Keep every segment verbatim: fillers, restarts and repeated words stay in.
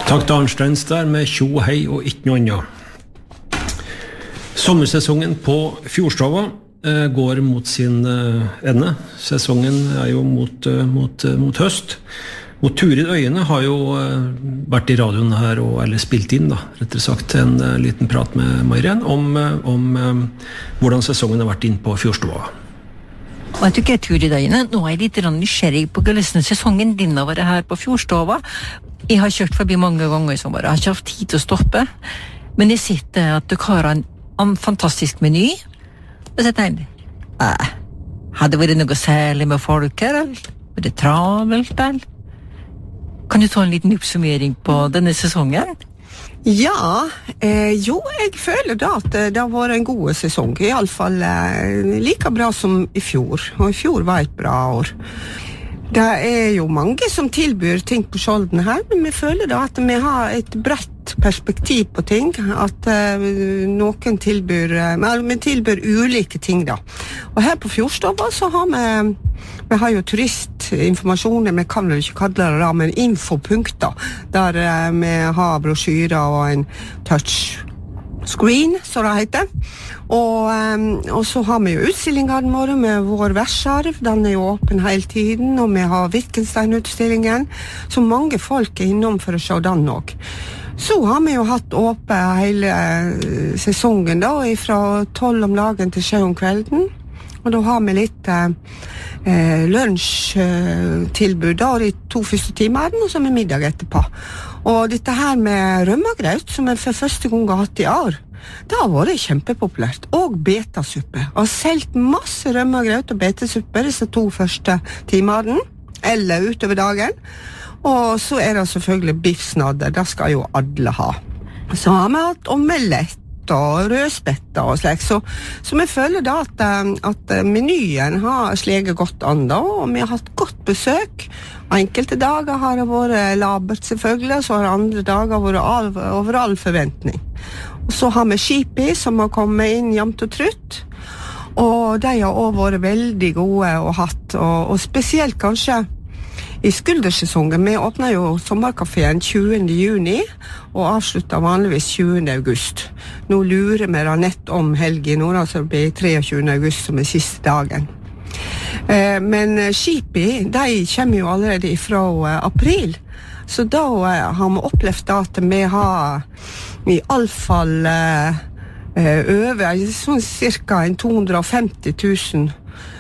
Takk til Arnsteins der med tjo hei og ikke noe annet. Sommersesongen på Fjordstova eh, går mot sin eh, ende. Sesongen er jo mot, eh, mot, eh, mot høst. Og Turid Øyene har jo eh, vært i radioen her, og, eller spilt inn da, rettere sagt, en eh, liten prat med Marianne om, eh, om eh, hvordan sesongen har vært inn på Fjordstova. Og jeg tykker Turid Øyene, nå er jeg litt nysgjerrig på hvordan sesongen din har vært her på Fjordstova. Jeg har kjørt forbi mange ganger i sommer, jeg har ikke hatt tid til å stoppe, men jeg sitter at dere har en, en fantastisk meny, og så tenker jeg, eh, hadde det vært noe særlig med folk her, eller? Var det travelt, eller? Kan du ta en liten oppsummering på denne sesongen? Ja, eh, jo, jeg føler da at det har vært en god sesong, i alle fall eh, like bra som i fjor, og i fjor var et bra år. Det er jo mange som tilbyr ting på Skjolden her, men vi føler da at vi har et bredt perspektiv på ting, at uh, noen tilbyr, uh, vi tilbyr ulike ting da. Og her på Fjordstova så har vi, vi har jo turistinformasjoner, vi kan vel ikke kalle det da, men infopunkter, der uh, vi har brosjyrer og en touch screen, så det heter. Og, um, og så har vi jo utstillingene våre med vår versarv, den er jo åpen hele tiden, og vi har Wittgenstein-utstillingen, så mange folk er innom for å se den også. Så har vi jo hatt åpen hele uh, sesongen da, fra tolv om dagen til sju om kvelden, og da har vi litt uh, uh, lunsjtilbud uh, da, de to første timene, og så med middag etterpå. Og dette her med rømmegraut, som jeg for første gang har hatt i år, det har vært kjempepopulært, og betasuppe. Jeg har selgt masse rømmegraut og betesuppe disse to første timene, eller utover dagen. Og så er det selvfølgelig biffsnadder, det skal jo alle ha. Så har vi hatt omelett og rødspetter og slik, så, så vi føler da at, at menyen har sleget godt an da, og vi har hatt godt besøk. Enkelte dager har det vært labert selvfølgelig, så har andre dager vært all, over all forventning. Og så har vi Skipi som har kommet inn jevnt og trutt, og de har også vært veldig gode å hatt, og, og spesielt kanskje i skuldersesongen. Vi åpner jo sommerkaféen tjuende juni og avslutter vanligvis tjuende august. Nå lurer vi da nett om helgen, nå så det blir treogtjuende august som er siste dagen. Eh, men Skipi, de kommer jo allerede fra eh, april, så da eh, har vi opplevd at vi har i alle fall eh, over sånn cirka to hundre og femti tusen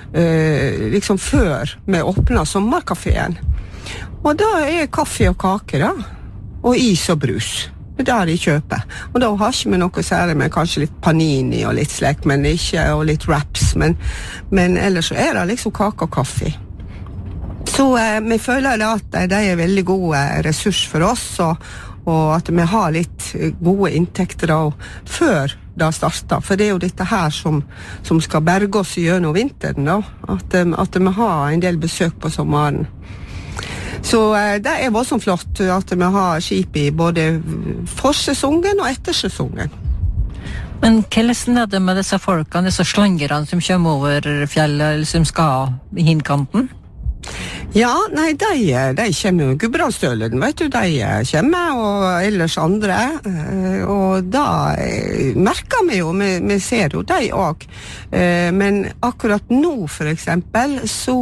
eh, liksom før vi åpner sommerkaféen. Og da er kaffe og kake da, og is og brus. Det er der de kjøper. Og da har ikke vi noe særlig med kanskje litt panini og litt slik, men ikke, og litt wraps, men, men ellers så er det liksom kake og kaffe. Så eh, vi føler da at de er veldig gode ressurs for oss, og, og at vi har litt gode inntekter da, før det starter. For det er jo dette her som, som skal berge oss gjennom vinteren, da. At, at vi har en del besøk på sommeren. Så eh, det er voldsomt flott at vi har Skipi både forsesongen og ettersesongen. Men hvordan er det med disse folkene, disse slangerne som kommer over fjellet, eller som skal i hinkanten? Ja, nei, de, de kommer jo, Gudbrandsdølen, vet du, de kommer, og ellers andre, og da merker vi jo, vi, vi ser jo de også, men akkurat nå for eksempel, så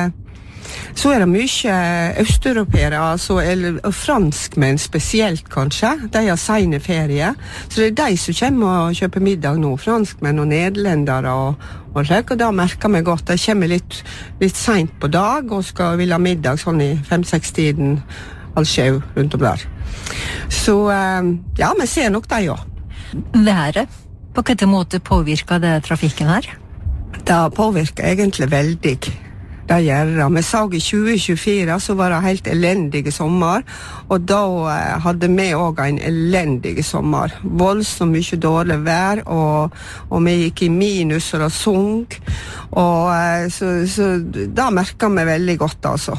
så er det mye østeuropeere, altså, eller franskmenn spesielt kanskje, de har sene ferie, så det er de som kommer og kjøper middag nå, franskmenn og nederlendere og, og slik, og da merker vi godt, de kommer litt, litt sent på dag og skal vil ha middag sånn i fem-seks-tiden, all skjev rundt om der. Så ja, vi ser nok de også. Været, på hvilken måte påvirker det trafikken her? Det påvirker egentlig veldig. Det gjør det. Vi så i tjue tjuefire så var det helt elendige sommer, og da hadde vi også en elendige sommer. Voldsomt mye dårlig vær, og, og vi gikk i minus, og det sunk, og så, så da merker vi veldig godt, altså.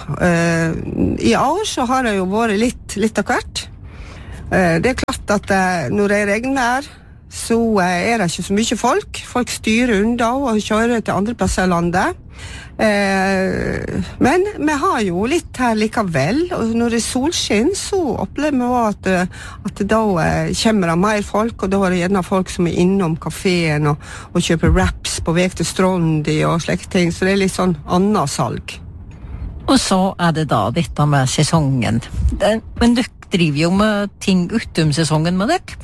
I år så har det jo vært litt, litt av hvert. Det er klart at når det regner, så er det ikke så mye folk. Folk styrer unna og kjører til andre plasser i landet. Eh, men vi har jo litt her likevel, og når det er solskinn, så opplever vi at, at da kommer det mer folk, og da er det gjerne folk som er innom kaféen og, og kjøper wraps på vek til Strondi og slike ting, så det er litt sånn annet salg. Og så er det da dette med sesongen. Den, men dere driver jo med ting utom sesongen med dere?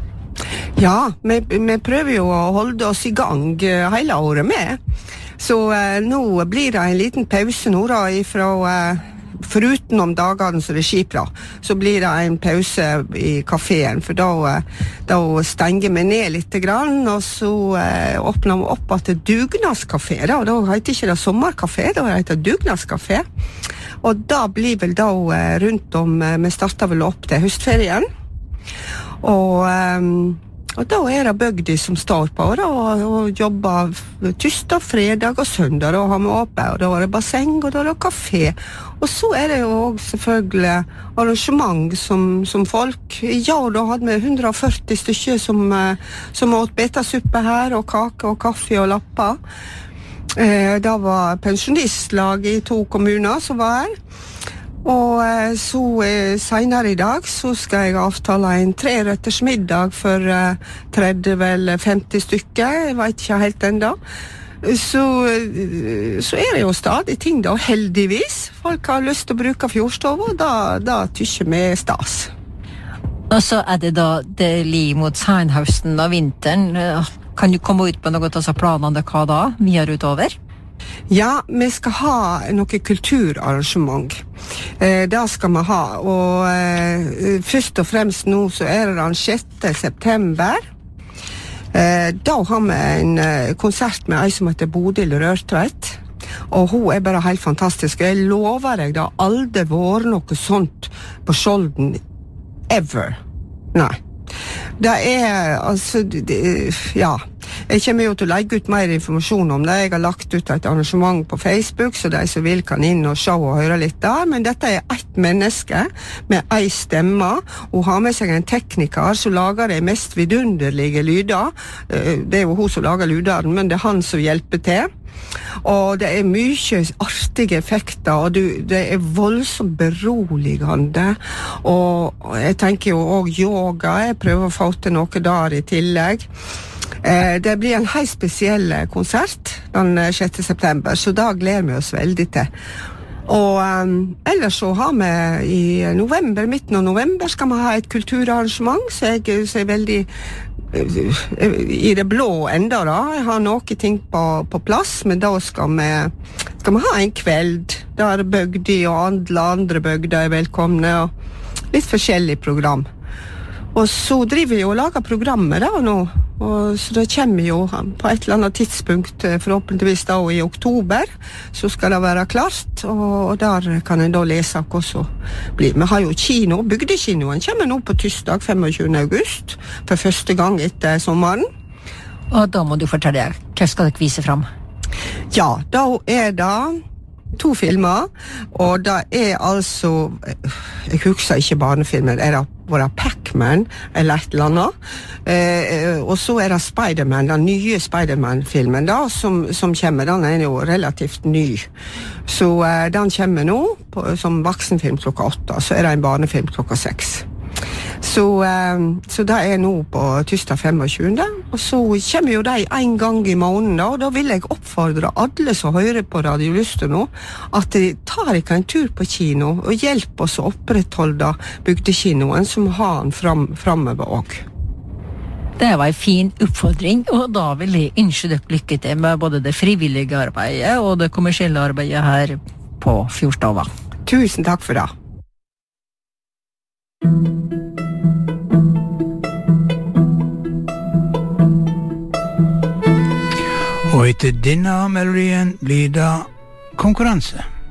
Ja, vi, vi prøver jo å holde oss i gang hele året med. Så eh, nå blir det en liten pause nå da, ifra, eh, foruten om dagene som det er skipra, så blir det en pause i kaféen, for da, eh, da stenger vi ned litt grann, og så eh, åpner vi opp at det er dugnadskafé, da, og da heter ikke det sommerkafé, da heter det dugnadskafé. Og da blir vel da eh, rundt om, eh, vi starter vel opp til høstferien, og... Eh, Og da er det bygdi som står på da, og, og jobber tirsdag, fredag og søndag, og har vi åpent, og da er det basseng, og da er det kafé. Og så er det jo også selvfølgelig arrangement som, som folk. Ja, da hadde vi hundre og førti stykker som, som åt betasuppe her, og kake og kaffe og lapper. Eh, da var pensjonistlag i to kommuner som var her. Og eh, så eh, senere i dag så skal jeg avtale en treretters middag for eh, tretti eller femti stykker, jeg vet ikke helt enda. Så, eh, så er det jo stadig ting da, heldigvis. Folk har lyst til å bruke fjordstova, og da, da tykker vi stas. Og så er det da det li mot senhøsten og vinteren. Kan du komme ut på noe av disse planene hva da, videre utover? Ja, vi skal ha noe kulturarrangement. Eh, det skal vi ha, og eh, først og fremst nå så er det den sjette september. Eh, da har vi en eh, konsert med ei som heter Bodil Rørtveit, og hun er bare helt fantastisk. Jeg lover deg, det har aldri vært noe sånt på Skjolden, ever. Nei. Det er, altså, det, ja, jeg kommer jo til å legge ut mer informasjon om det. Jeg har lagt ut et arrangement på Facebook, så de som vil kan inn og se og høre litt der. Men dette er ett menneske med ei stemme, og har med seg en tekniker som lager de mest vidunderlige lyder. Det er jo hun som lager lydene, men det er han som hjelper til. Og det er mye artige effekter, og du, det er voldsomt beroligende, og jeg tenker jo også yoga, jeg prøver å få til noe der i tillegg. Eh, det blir en helt spesiell konsert den sjette september, så da gleder vi oss veldig til. Og um, ellers så har vi i november, midten av november skal vi ha et kulturarrangement, så jeg, så jeg er veldig i det blå enda da. Jeg har noen ting på, på plass, men da skal vi, skal vi ha en kveld der bygdi og andre, andre bygder er velkomne, og litt forskjellig program. Og så driver vi og lager programmer da nå, og så det kommer jo på et eller annet tidspunkt, forhåpentligvis da i oktober, så skal det være klart, og der kan en da lese hva som blir. Vi har jo kino, bygdekinoen kommer nå på tirsdag tjuefem august, for første gang etter sommeren. Og da må du fortelle deg, hva skal dere vise frem? Ja, da er det to filmer, og det er altså, jeg husker ikke barnefilmen, er det bare Pac-Man eller et eller annet, eh, og så er det Spider-Man, den nye Spider-Man-filmen da, som, som kommer, den er jo relativt ny, så eh, den kommer nå på, som voksenfilm klokka åtte, så er det en barnefilm klokka seks. Så, eh, så det er nå på tirsdag tjuefem, og så kommer jo de en gang i måneden da, og da vil jeg oppfordre alle som hører på Radio Luster nå, at de tar ikke en tur på kino og hjelper oss å opprettholde bygdekinoen som har den fram, fremover også. Det var en fin oppfordring, og da vil jeg ønske dere lykke til med både det frivillige arbeidet og det kommersielle arbeidet her på Fjordstova. Tusen takk for det. Og etter denne melodien blir det konkurranse.